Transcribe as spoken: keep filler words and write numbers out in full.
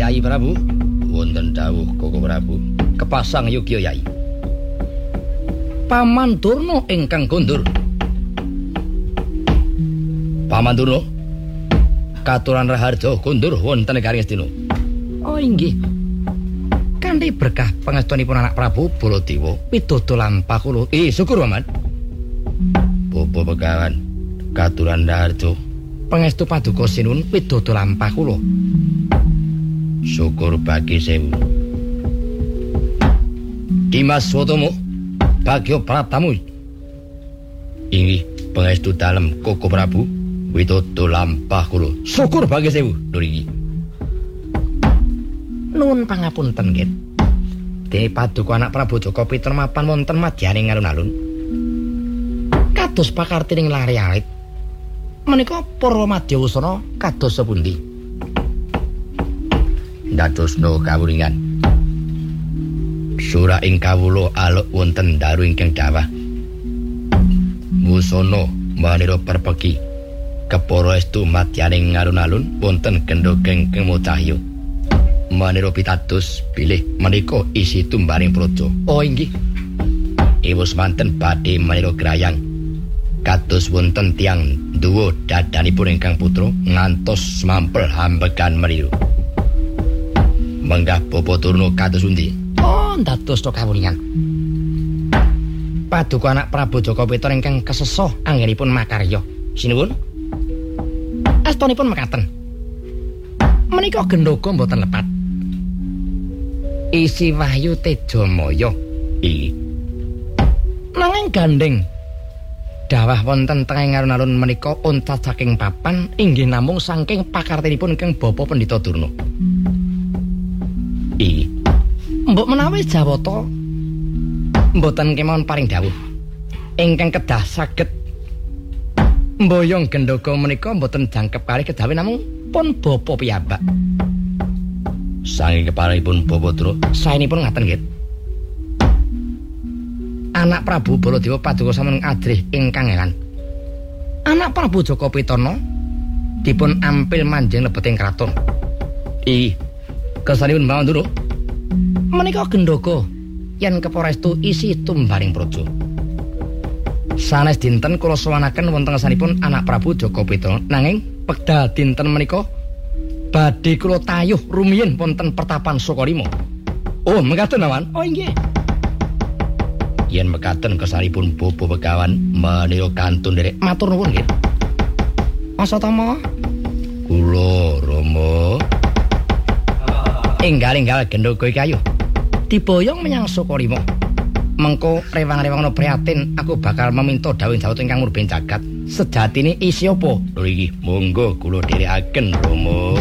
Yai Prabu, wonten dawuh Koko Prabu, kepasang yogya Yai. Paman Durna ingkang kondur. Paman Durna katuran raharja kondur wonten negaring Astina. Oh inggih. Kanthi berkah pangestunipun anak Prabu Baladewa pidoto lampah kula. Eh syukur Paman. Bapa Begawan katuran raharja pangestu paduka sinun pidoto lampah kula. Syukur bagi sewu. Dimas Wotomo Bagyo Pratamu. Inggih pangestu dalem Koko Prabu pidoto lampah kula. Syukur bagi sewu. Lur iki. Nuwun pangapunten nggih. Dene paduka anak Prabu Jaka Pitra mapan wonten madyaning alun-alun. Kados pakartining lare alit. Menika para madyawusana kados sepundi? Dadosna kawuringan. Surah ing kawula aluk wonten daru ingkang dawah. Musana manira perpeki. Kepara estu madyaning alun-alun wonten gendha gengkeng cahya. Manira pitados bilih menika isi tumbaring praja. Oh inggih. Iwus manten badhe manira grayang. Kados wonten tiang duwa dadanipun ingkang putra ngantos mampel hambegan meniru. Menggah Bapa Durna kados pundi? Oh, dados to kawulingan. Paduka anak Prabu Jaka Pitra ingkang kesesa anggenipun makarya. Sinuwun. Astunipun mekaten. Menika gendhoga mboten lepat. Isi Wahyu Tejamaya. Iki. Nanging gandeng dawah wonten tenging alun-alun menika oncat saking papan inggih namung saking pakartinipun ingkang Bapa Pendhita Durna. Iki. Mbok menawi Jawata mboten kemawon paring dawuh ingkang kedah saged mboyong gendhoga menika mboten jangkep kalih kedawi namung pun Bapa piyambak. Saking keparipun Bapa Durna saenipun ngaten nggih. Anak Prabu Baladewa paduka sampun adrih ingkang elan. Anak Prabu Jaka Pitra dipun ampil manjing lebeting kraton. I kesanipun mawon Durna. Menika gendhoga yen keparestu isi tumbaring praja. Sanes dinten kula sowanaken wonten ngarsanipun anak Prabu Jaka Pitra nanging wekdal dinten menika badhe kula tayuh rumiyin wonten pertapan Sukalima. Oh, mekaten awan. Oh inggih. Yen mekaten kesanipun Bapa Begawan menika kantun nderek matur nuwun nggih. Asatama. Kula Rama. Enggal-enggal gendhoga iki ayo diboyong menyang Sukalima. Mengko rewang-rewangna prihatin aku bakal meminta dawuh Jawata ingkang murben jagat. Sejatine isi apa? Lho iki monggo kula dherekaken Rama.